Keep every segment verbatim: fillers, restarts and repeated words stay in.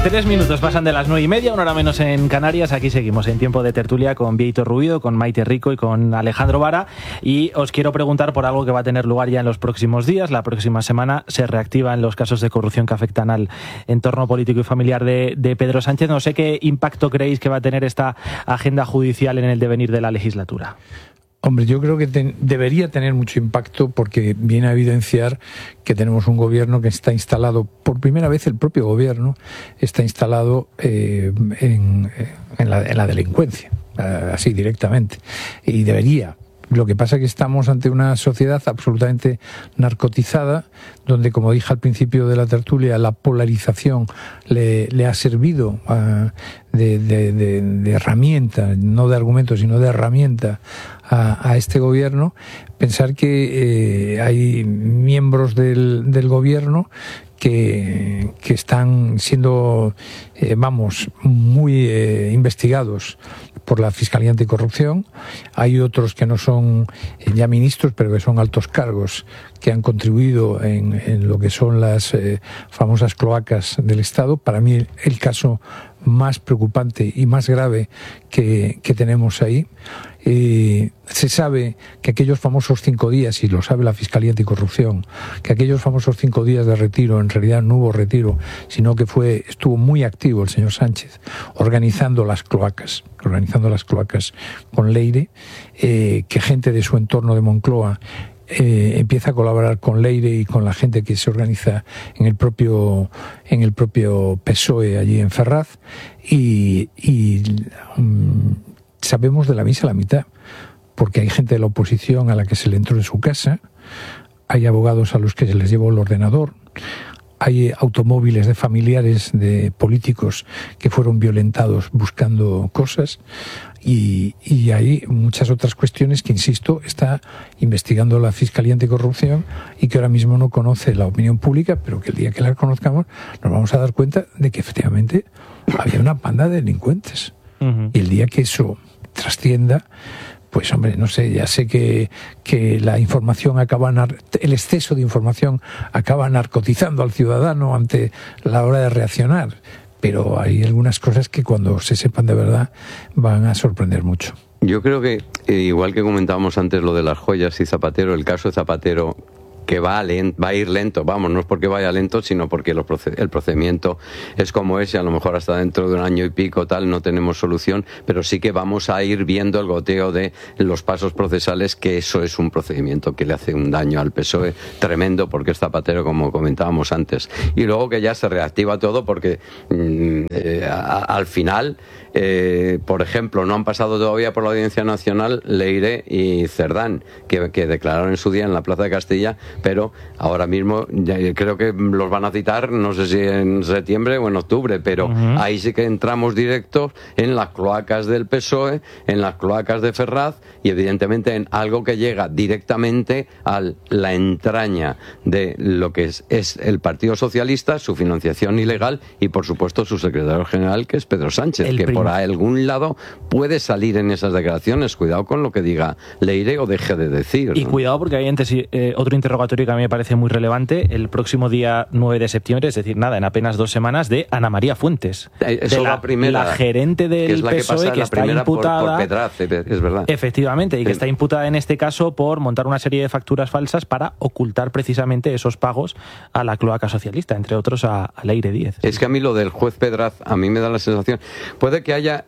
Tres minutos pasan de las nueve y media, una hora menos en Canarias. Aquí seguimos en tiempo de tertulia con Bieito Rubido, con Maite Rico y con Alejandro Vara. Y os quiero preguntar por algo que va a tener lugar ya en los próximos días. La próxima semana se reactivan los casos de corrupción que afectan al entorno político y familiar de, de Pedro Sánchez. No sé qué impacto creéis que va a tener esta agenda judicial en el devenir de la legislatura. Hombre, yo creo que ten, debería tener mucho impacto porque viene a evidenciar que tenemos un gobierno que está instalado, por primera vez el propio gobierno está instalado eh, en, en, la, en la delincuencia, así directamente, y debería. Lo que pasa es que estamos ante una sociedad absolutamente narcotizada, donde, como dije al principio de la tertulia, la polarización le, le ha servido uh, de, de, de, de herramienta, no de argumento, sino de herramienta a, a este gobierno. Pensar que eh, hay miembros del, del gobierno que, que están siendo, eh, vamos, muy eh, investigados por la Fiscalía Anticorrupción. Hay otros que no son eh, ya ministros, pero que son altos cargos, que han contribuido en, en lo que son las eh, famosas cloacas del Estado. Para mí el, el caso más preocupante y más grave que, que tenemos ahí. Eh, se sabe que aquellos famosos cinco días, y lo sabe la Fiscalía Anticorrupción, que aquellos famosos cinco días de retiro, en realidad no hubo retiro, sino que fue estuvo muy activo el señor Sánchez organizando las cloacas, organizando las cloacas con Leire, eh, que gente de su entorno de Moncloa Eh, empieza a colaborar con Leire y con la gente que se organiza en el propio en el propio P S O E allí en Ferraz, y, y um, sabemos de la misa la mitad, porque hay gente de la oposición a la que se le entró en su casa, hay abogados a los que se les llevó el ordenador, hay automóviles de familiares de políticos que fueron violentados buscando cosas, y, y hay muchas otras cuestiones que, insisto, está investigando la Fiscalía Anticorrupción y que ahora mismo no conoce la opinión pública, pero que el día que la conozcamos nos vamos a dar cuenta de que efectivamente había una banda de delincuentes. Uh-huh. Y el día que eso trascienda, pues hombre, no sé, ya sé que, que la información acaba, nar- el exceso de información acaba narcotizando al ciudadano ante la hora de reaccionar, pero hay algunas cosas que cuando se sepan de verdad van a sorprender mucho. Yo creo que, eh, igual que comentábamos antes lo de las joyas y Zapatero, el caso de Zapatero, que va a, lent, va a ir lento, vamos, no es porque vaya lento, sino porque los proce- el procedimiento es como es, y a lo mejor hasta dentro de un año y pico tal no tenemos solución, pero sí que vamos a ir viendo el goteo de los pasos procesales, que eso es un procedimiento que le hace un daño al P S O E tremendo, porque es Zapatero, como comentábamos antes, y luego que ya se reactiva todo porque mmm, eh, a, al final, eh, por ejemplo, no han pasado todavía por la Audiencia Nacional Leire y Cerdán, que, que declararon en su día en la Plaza de Castilla, pero ahora mismo ya creo que los van a citar, no sé si en septiembre o en octubre, pero uh-huh. ahí sí que entramos directos en las cloacas del P S O E, en las cloacas de Ferraz, y evidentemente en algo que llega directamente a la entraña de lo que es, es el Partido Socialista, su financiación ilegal y por supuesto su secretario general, que es Pedro Sánchez, el que prim- por algún lado puede salir en esas declaraciones. Cuidado con lo que diga Leire o deje de decir, y ¿no? Cuidado, porque hay antes eh, otro interrogatorio que a mí me parece muy relevante, el próximo día nueve de septiembre, es decir, nada, en apenas dos semanas, de Ana María Fuentes, Eso de la, la, primera, la gerente del que es la P S O E, que, pasa, que la está primera imputada por, por Pedraz, es verdad. Efectivamente, y que sí. está imputada en este caso por montar una serie de facturas falsas para ocultar precisamente esos pagos a la cloaca socialista, entre otros a, a Leire Díez. Es que a mí lo del juez Pedraz, a mí me da la sensación, puede que haya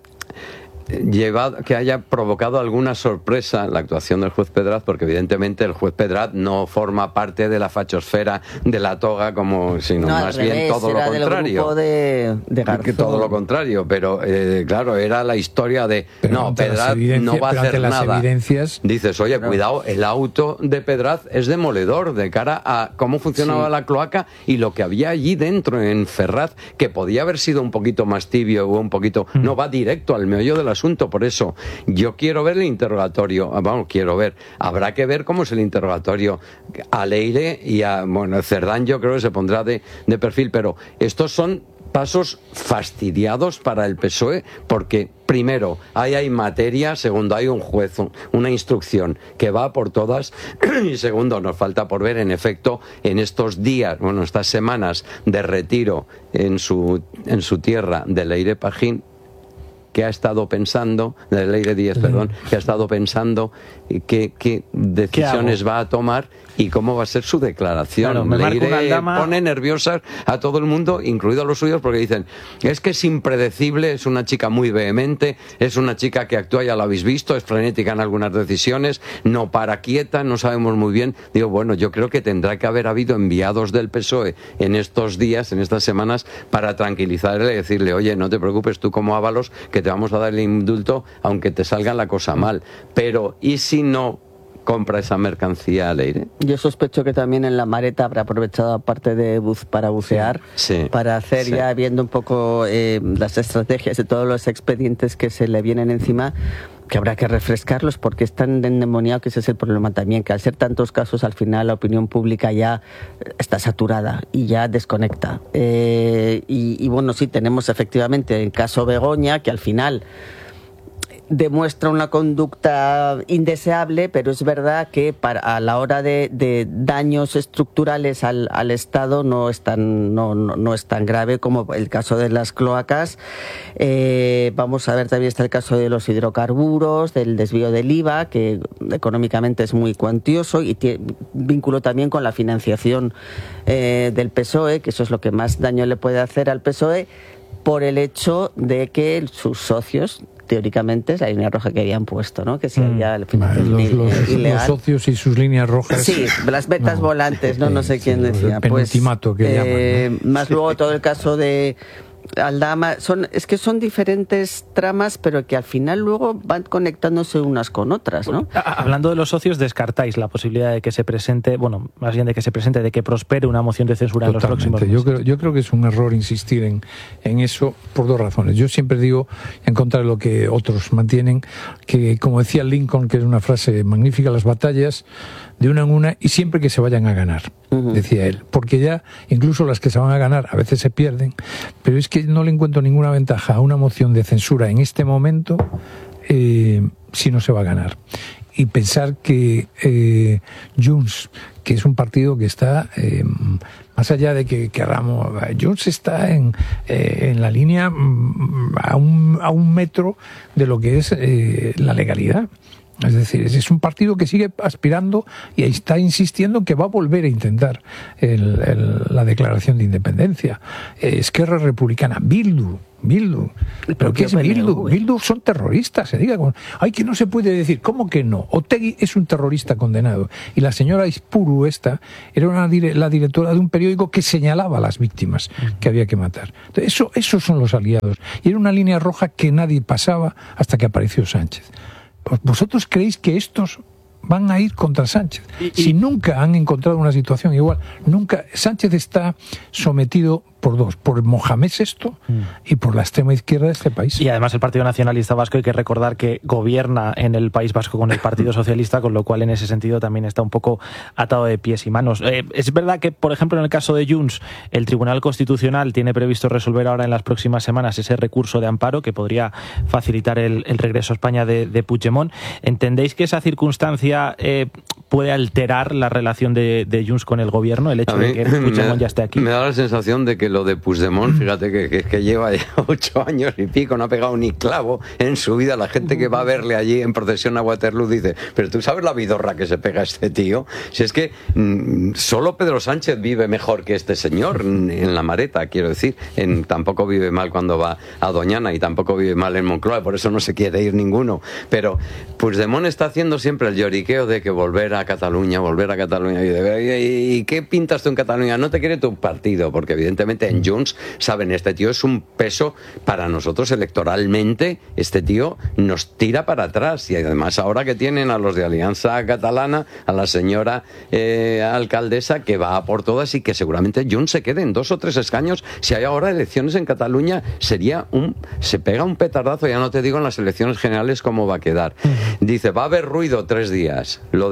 llevado, que haya provocado alguna sorpresa la actuación del juez Pedraz, porque evidentemente el juez Pedraz no forma parte de la fachosfera de la toga, como sino no, más bien todo lo contrario, de, de que todo lo contrario, pero eh, claro, era la historia de pero no, Pedraz no va a hacer nada. Evidencias... Dices, oye, pero... cuidado, el auto de Pedraz es demoledor de cara a cómo funcionaba sí. la cloaca y lo que había allí dentro en Ferraz, que podía haber sido un poquito más tibio o un poquito, mm. no va directo al meollo de la asunto. Por eso yo quiero ver el interrogatorio, vamos, quiero ver, habrá que ver cómo es el interrogatorio a Leire y a, bueno, Cerdán yo creo que se pondrá de, de perfil, pero estos son pasos fastidiados para el P S O E, porque primero, ahí hay materia, segundo, hay un juez, una instrucción que va por todas, y segundo, nos falta por ver, en efecto, en estos días, bueno, estas semanas de retiro en su, en su tierra de Leire Pajín, que ha estado pensando, de Leire Díez, perdón, que ha estado pensando qué, qué decisiones ¿Qué va a tomar y cómo va a ser su declaración. Claro, me Leire una aldama... pone nerviosas a todo el mundo, incluido a los suyos, porque dicen, es que es impredecible, es una chica muy vehemente, es una chica que actúa, ya lo habéis visto, es frenética en algunas decisiones, no para quieta, no sabemos muy bien. Digo, bueno, yo creo que tendrá que haber habido enviados del P S O E en estos días, en estas semanas, para tranquilizarle y decirle, oye, no te preocupes, tú como Ábalos, que te vamos a dar el indulto, aunque te salga la cosa mal. Pero, ¿y si no compra esa mercancía a Leire? Yo sospecho que también en la Mareta habrá aprovechado, aparte de buz, para bucear, sí, para hacer sí. ya, viendo un poco eh, las estrategias de todos los expedientes que se le vienen encima, que habrá que refrescarlos porque es tan endemoniado, que ese es el problema también, que al ser tantos casos, al final la opinión pública ya está saturada y ya desconecta. Eh, y, y bueno, sí, tenemos efectivamente el caso Begoña, que al final demuestra una conducta indeseable, pero es verdad que para, a la hora de, de daños estructurales al, al Estado no es tan, no, no, no es tan grave como el caso de las cloacas. Eh, vamos a ver, también está el caso de los hidrocarburos, del desvío del I V A, que económicamente es muy cuantioso y tiene vínculo también con la financiación eh, del P S O E, que eso es lo que más daño le puede hacer al P S O E, por el hecho de que sus socios, teóricamente, es la línea roja que habían puesto, ¿no? Que si había al final los, los, los socios y sus líneas rojas. Sí, las metas no, volantes, no, no sé quién sí, decía. El penultimato pues, que eh, llaman, ¿no? Más sí. Luego todo el caso de Aldama, son, es que son diferentes tramas, pero que al final luego van conectándose unas con otras, ¿no? Hablando de los socios, descartáis la posibilidad de que se presente, bueno, más bien de que se presente, de que prospere una moción de censura Totalmente. en los próximos meses. Yo creo, yo creo que es un error insistir en, en eso por dos razones. Yo siempre digo, en contra de lo que otros mantienen, que como decía Lincoln, que es una frase magnífica, las batallas de una en una y siempre que se vayan a ganar, uh-huh. decía él, porque ya incluso las que se van a ganar a veces se pierden, pero es que no le encuentro ninguna ventaja a una moción de censura en este momento eh, si no se va a ganar. Y pensar que eh, Junts, que es un partido que está, eh, más allá de que queramos, Junts está en, eh, en la línea a un, a un metro de lo que es eh, la legalidad. Es decir, es un partido que sigue aspirando y está insistiendo que va a volver a intentar el, el, la declaración de independencia. Esquerra Republicana, Bildu, Bildu. ¿Pero qué es Bildu? Bildu son terroristas, se diga. Ay, que no se puede decir. ¿Cómo que no? Otegi es un terrorista condenado. Y la señora Ispuru esta era una, la directora de un periódico que señalaba a las víctimas que había que matar. Entonces, eso, esos son los aliados. Y era una línea roja que nadie pasaba hasta que apareció Sánchez. ¿Vosotros creéis que estos van a ir contra Sánchez? Y, y, si nunca han encontrado una situación igual, nunca. Sánchez está sometido por dos, por Mohamed sexto y por la extrema izquierda de este país. Y además el Partido Nacionalista Vasco, hay que recordar que gobierna en el País Vasco con el Partido Socialista, con lo cual en ese sentido también está un poco atado de pies y manos. Eh, es verdad que, por ejemplo, en el caso de Junts, el Tribunal Constitucional tiene previsto resolver ahora en las próximas semanas ese recurso de amparo que podría facilitar el, el regreso a España de, de Puigdemont. ¿Entendéis que esa circunstancia eh, puede alterar la relación de, de Junts con el gobierno, el hecho de que Puigdemont me, ya esté aquí? Me da la sensación de que lo de Puigdemont, fíjate que, que, que lleva ya ocho años y pico, no ha pegado ni clavo en su vida. La gente que va a verle allí en procesión a Waterloo dice, pero tú sabes la vidorra que se pega este tío. Si es que mmm, solo Pedro Sánchez vive mejor que este señor en la Mareta, quiero decir. En, tampoco vive mal cuando va a Doñana y tampoco vive mal en Moncloa, por eso no se quiere ir ninguno. Pero Puigdemont está haciendo siempre el lloriqueo de que volver a Cataluña, volver a Cataluña. Y, de, ¿y, y qué pintas tú en Cataluña? No te quiere tu partido, porque evidentemente en Junts saben, este tío es un peso para nosotros electoralmente, este tío nos tira para atrás. Y además ahora que tienen a los de Alianza Catalana, a la señora eh, alcaldesa que va a por todas y que seguramente Junts se quede en dos o tres escaños. Si hay ahora elecciones en Cataluña, sería un se pega un petardazo, ya no te digo en las elecciones generales cómo va a quedar. Dice, va a haber ruido tres días. Lo de Puigdemont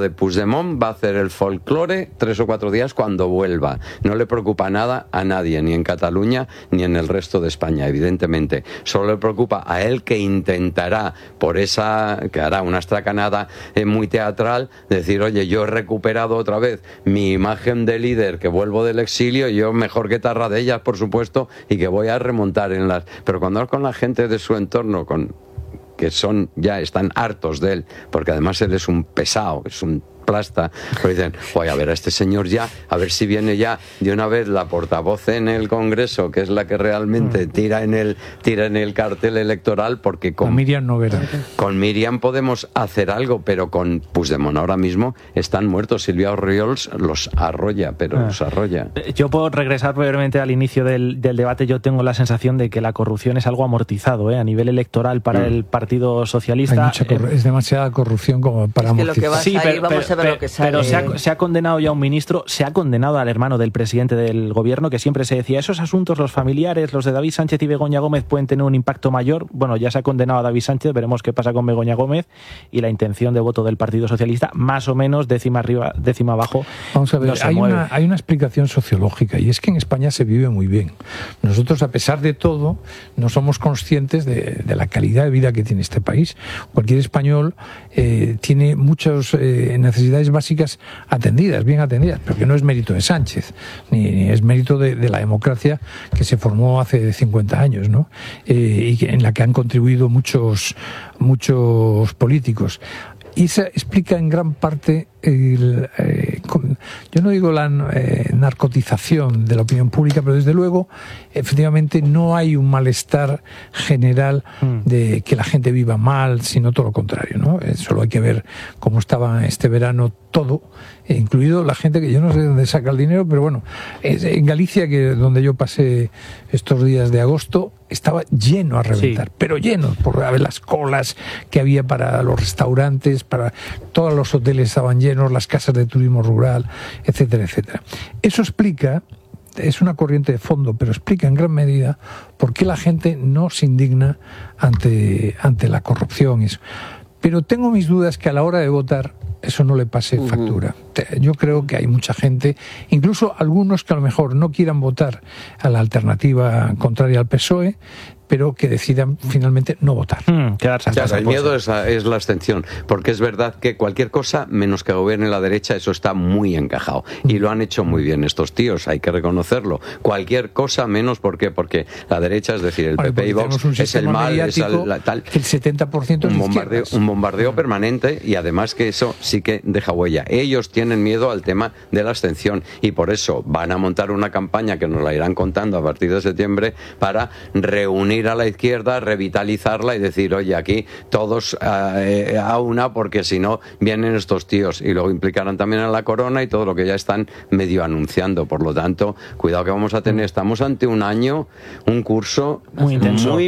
Puigdemont va a hacer el folclore tres o cuatro días cuando vuelva. No le preocupa nada a nadie, ni en Cataluña ni en el resto de España, evidentemente. Solo le preocupa a él, que intentará, por esa, que hará una estracanada eh, muy teatral, decir, oye, yo he recuperado otra vez mi imagen de líder, que vuelvo del exilio, y yo mejor que Tarradellas, por supuesto, y que voy a remontar en las... Pero cuando hablo con la gente de su entorno, con que son ya están hartos de él, porque además él es un pesado, es un plasta, pues dicen, voy a ver a este señor ya, a ver si viene ya de una vez la portavoz en el Congreso, que es la que realmente tira en el tira en el cartel electoral, porque con, con Miriam Noguera. Con Miriam podemos hacer algo, pero con Puigdemont ahora mismo están muertos. Silvia Orriols los arrolla, pero ah. los arrolla. Yo puedo regresar brevemente al inicio del, del debate. Yo tengo la sensación de que la corrupción es algo amortizado, ¿eh? A nivel electoral para mm. el Partido Socialista. Hay mucha corru- eh, es demasiada corrupción como para es que amortizar. Lo que sí, ahí, pero, vamos pero, a ver pero, lo que sale. pero se, ha, se ha condenado ya a un ministro, se ha condenado al hermano del presidente del gobierno, que siempre se decía, esos asuntos, los familiares, los de David Sánchez y Begoña Gómez, pueden tener un impacto mayor. Bueno, ya se ha condenado a David Sánchez, veremos qué pasa con Begoña Gómez, y la intención de voto del Partido Socialista, más o menos décima arriba, décima abajo. Vamos a ver, no se hay, mueve. una, hay una explicación sociológica, y es que en España se vive muy bien. Nosotros, a pesar de todo, no somos conscientes de, de la calidad de vida que tiene este país. Cualquier español eh, tiene muchas eh, necesidades básicas atendidas, bien atendidas, pero que no es mérito de Sánchez, ni, ni es mérito de, de la democracia que se formó hace cincuenta años, ¿no? Eh, y que, en la que han contribuido muchos, muchos políticos. Y se explica en gran parte, el, eh, con, yo no digo la eh, narcotización de la opinión pública, pero desde luego, efectivamente, no hay un malestar general de que la gente viva mal, sino todo lo contrario, ¿no? Eh, solo hay que ver cómo estaba este verano todo, eh, incluido la gente que yo no sé de dónde saca el dinero, pero bueno, es, en Galicia, que donde yo pasé estos días de agosto, estaba lleno a reventar, sí. pero lleno, por ver las colas que había para los restaurantes, para todos los hoteles estaban llenos, las casas de turismo rural, etcétera, etcétera. Eso explica, es una corriente de fondo, pero explica en gran medida por qué la gente no se indigna ante, ante la corrupción. Eso. Pero tengo mis dudas que a la hora de votar eso no le pase uh-huh. factura. Yo creo que hay mucha gente, incluso algunos que a lo mejor no quieran votar a la alternativa contraria al P S O E, pero que decidan finalmente no votar. Mm, quedarse en casa. El miedo es la, es la abstención, porque es verdad que cualquier cosa, menos que gobierne la derecha, eso está muy encajado. Y lo han hecho muy bien estos tíos, hay que reconocerlo. Cualquier cosa menos, ¿por qué? Porque la derecha, es decir, el vale, P P y Vox es el mal, es el, la, tal. El setenta por ciento es un bombardeo, un bombardeo permanente, y además que eso sí que deja huella. Ellos tienen miedo al tema de la abstención, y por eso van a montar una campaña que nos la irán contando a partir de septiembre para reunir a la izquierda, revitalizarla y decir, oye, aquí todos eh, a una, porque si no vienen estos tíos, y luego implicarán también a la corona y todo lo que ya están medio anunciando. Por lo tanto, cuidado que vamos a tener, estamos ante un año, un curso muy intenso. Muy